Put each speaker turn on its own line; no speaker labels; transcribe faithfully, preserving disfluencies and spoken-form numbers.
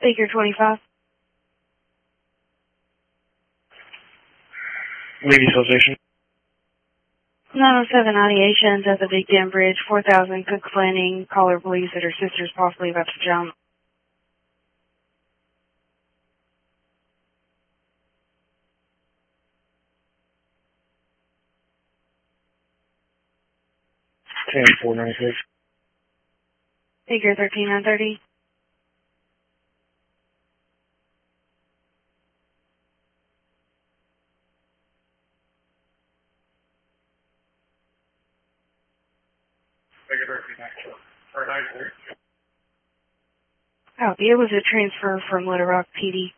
Figure twenty-five.
Leave utilization.
nine oh seven Ideations at the Big Dam Bridge, four thousand Cook Landing. Caller believes that her sister's possibly about to jump.
ten four ninety-six.
Figure thirteen nine thirty.
Figure thirteen ninety-six. Or ninety-six.
Copy. It was a transfer from Little Rock P D.